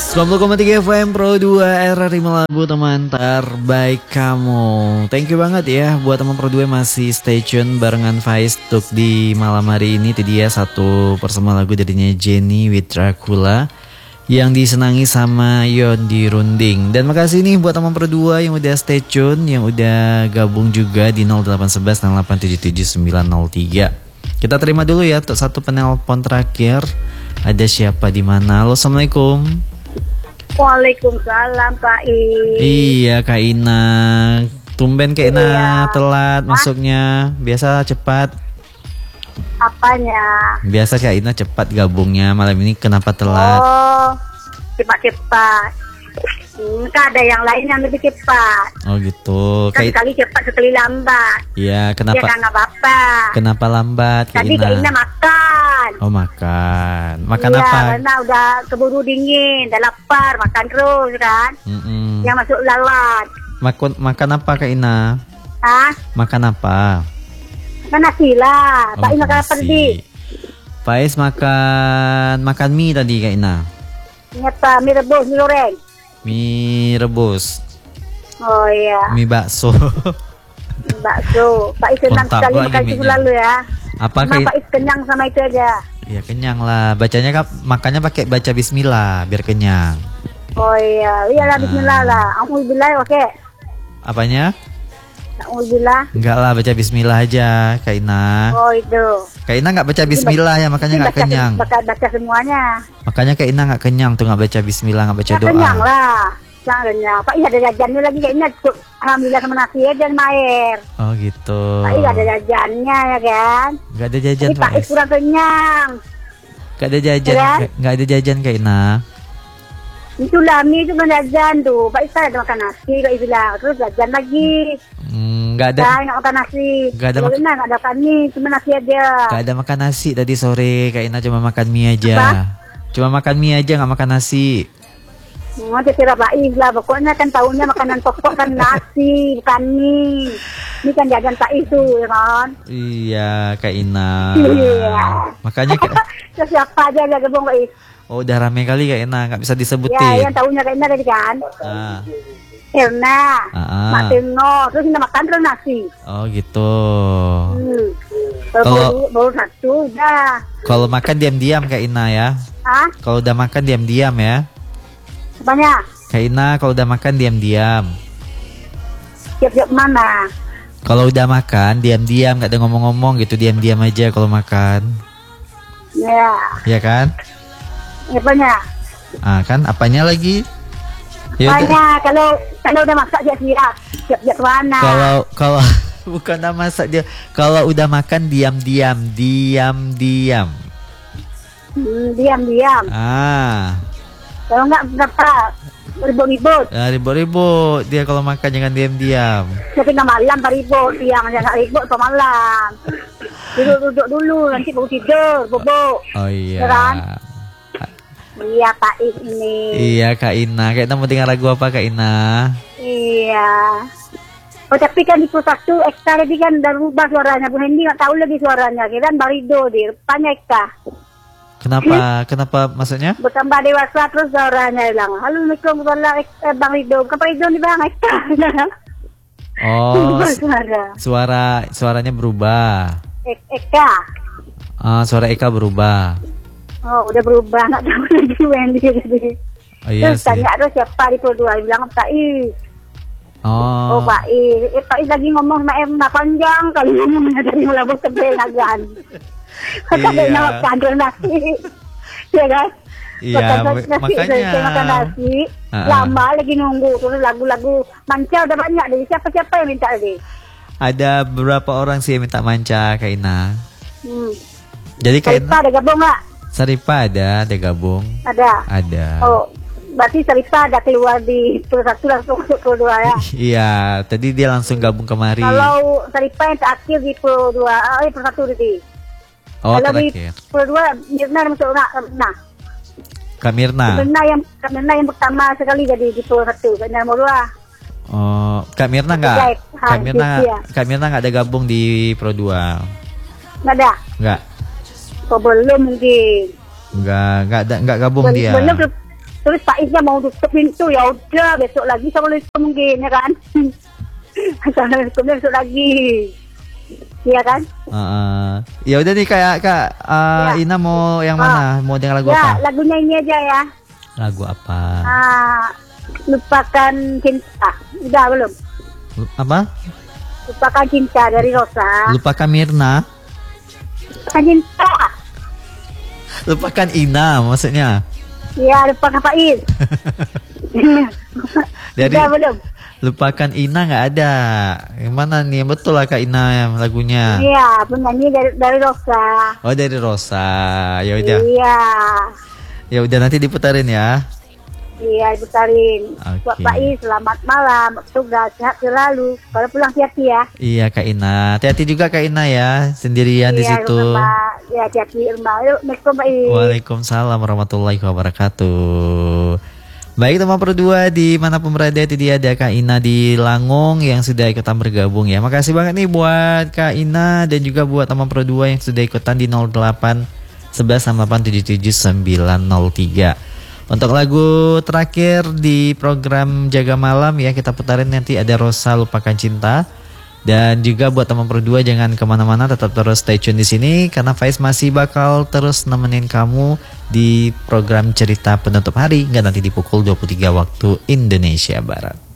90,3 FM Pro 2 RRI Melabu, teman terbaik kamu. Thank you banget ya buat teman Pro 2 masih stay tune barengan Faiz untuk di malam hari ini. Itu dia satu persembahan lagu darinya Jenny with Dracula yang disenangi sama Yondi Runding. Dan makasih nih buat teman Pro 2 yang udah stay tune, yang udah gabung juga di 0811 903. Kita terima dulu ya untuk satu penelpon terakhir. Ada siapa di mana? Halo, assalamualaikum. Waalaikumsalam Kak I. Iya Kak Ina. Tumben Kak Ina telat masuknya. Biasa cepat. Apanya? Biasa Kak Ina cepat gabungnya. Malam ini kenapa telat? Oh, cepat-cepat. Kan ada yang lain yang lebih cepat. Oh gitu. Kan sekali cepat sekali lambat. Iya, kenapa? Ya kan apa-apa. Kenapa lambat Kak Tadi Ina? Kak Ina makan. Oh makan. Makan ya, apa? Karena udah keburu dingin, udah lapar, makan terus kan. Yang masuk lalat. Makan apa Kak Ina? Hah? Makan apa? Makan nasi lah. Pak Ina makan apa tadi? Faiz makan mie tadi Kak Ina. Ingat Pak, mie rebus, mie goreng. Mie rebus. Oh iya. Mie bakso. Bakso. Pak Is senang sekali makan itu selalu ya. Apa Pak Is kenyang sama itu aja. Iya kenyang lah. Bacanya kan makannya pakai baca bismillah biar kenyang. Oh iya, iyalah bismillah lah. Alhamdulillah oke. Apanya? Alhamdulillah. Enggak lah, baca bismillah aja Kak Ina. Oh itu. Kak Ina nggak baca bismillah ya, makanya nggak kenyang. Baca semuanya. Makanya Kak Ina nggak kenyang tuh, nggak baca bismillah, nggak baca doa. Kenyang lah. Kenyang. Pak Is ada jajannya lagi Kak Ina. Alhamdulillah sama nasi aja sama air. Oh gitu. Pak Is ada jajannya ya kan. Nggak ada jajan Pak Is kurang kenyang. Nggak ada jajan, nggak ada jajan Kak Ina. Itulah mie itu jajan tuh. Pak Is ada makan nasi Kak Is bilang. Terus jajan lagi. Nggak ada. Nggak makan nasi. Nggak ada nggak ada makan mie, cuma nasi aja. Nggak ada makan nasi tadi sore Kak Ina, cuma makan mie aja. Apa? Cuma makan mie aja, nggak makan nasi. Terserah Pak Is lah. Pokoknya kan tahunya makanan pokok kan nasi, bukan mie. Ini kan jajan Pak Is tuh ya kan. Iya Kak Ina. Iya. Makanya siapa aja gabung Pak Is. Oh udah rame kali Kak Ina, nggak bisa disebutin. Ya yang tahunya Kak Ina tadi kan. Erna, Mak Tino, terus kita makan terus nasi. Oh gitu. Baru satu udah. Kalau makan diam-diam Kak Ina ya. Kalau udah makan diam-diam ya. Apanya? Kak Ina kalau udah makan diam-diam. Siap-siap mana? Kalau udah makan diam-diam, nggak ada ngomong-ngomong gitu, diam-diam aja kalau makan. Ya. Ya kan? Apanya? Kan apanya lagi? Apanya? Kalau udah masak dia siap mana? Kalau bukan udah masak dia. Kalau udah makan diam-diam. Diam-diam. Kalau nggak berapa ribut-ribut. Ribut-ribut dia kalau makan, jangan diam-diam. Tapi nggak malam ribut, siang jangan ribut ke malam. Duduk dulu, nanti baru tidur, bobo. Oh iya. Iya Pak Is ini. Iya Kak Ina. Kak Ina mau dengar lagu apa Kak Ina? Iya. Oh tapi kan di pusat tuh Eka tadi kan udah rubah suaranya. Bu Hendy nggak tahu lagi suaranya. Kira barido di depannya Eka. Kenapa? Kenapa maksudnya? Bertambah dewasa terus suaranya bilang, halo Assalamualaikum Bang Rido. Bukan Pak Rido nih Bang Eka. Oh, suaranya berubah. Eka. Suara Eka berubah. Oh, udah berubah, nggak tahu lagi Wendy jadi. Oh iya terus tanya terus siapa di Pro 2, bilang Pak Is. Oh Pak Is, Pak Is lagi ngomong sama Emma panjang kali ngomongnya dari Melabu ke Benagan. Katanya makan nasi, ya kan? Iya, makanya makan nasi, lama lagi nunggu, terus lagu-lagu manca udah banyak dari siapa-siapa yang minta tadi. Ada beberapa orang sih yang minta manca Kak Ina. Jadi Kak Ina ada gabung nggak? Saripa ada gabung. Ada. Oh, berarti Saripa ada keluar di Pro 1 langsung masuk Pro 2 ya? Iya, tadi dia langsung gabung kemari. Kalau Saripa yang terakhir di Pro 2, Pro 1 tadi. Oh, kalau terakhir. Di Pro 2, Mirna masuk nah. Kak Mirna. Mirna yang pertama sekali jadi di Pro 1, Kak Mirna nomor 2. Oh, Kak Mirna nggak? Kak Mirna nggak ada gabung di Pro 2. Nggak ada? Nggak. Oh, belum mungkin. Nggak gabung dia. Terus Pak Isnya mau tutup pintu, ya udah besok lagi Assalamualaikum mungkin ya kan. Assalamualaikum besok lagi. Iya kan? Ya udah nih Kak Ina mau yang mana? Mau dengar lagu apa? Ya, lagunya ini aja ya. Lagu apa? Lupakan cinta. Udah belum? Apa? Lupakan cinta dari Rosa. Lupakan Mirna. Lupakan cinta. Lupakan Ina maksudnya. Iya, lupakan Pak Is. Jadi udah belum? Lupakan Ina nggak ada. Yang mana nih? Betul lah Kak Ina lagunya. Iya, penyanyi dari Rosa. Oh, dari Rosa. Ya udah. Iya. Ya udah nanti diputarin ya. Iya, diputarin. Okay. Buat Pak Is, selamat malam. Tugas sehat selalu. Kalau pulang hati-hati ya. Iya Kak Ina. Hati-hati juga Kak Ina ya. Sendirian di situ. Iya, hati-hati Irma. Assalamualaikum Pak Is. Waalaikumsalam warahmatullahi wabarakatuh. Baik teman berdua dimanapun berada, itu dia ada Kak Ina di Langung yang sudah ikutan bergabung ya. Makasih banget nih buat Kak Ina dan juga buat teman berdua yang sudah ikutan di 08 11 877 903. Untuk lagu terakhir di program Jaga Malam ya, kita putarin nanti ada Rosa Lupakan Cinta. Dan juga buat teman berdua jangan kemana-mana, tetap terus stay tune di sini karena Faiz masih bakal terus nemenin kamu di program cerita penutup hari hingga nanti di pukul 23 waktu Indonesia Barat.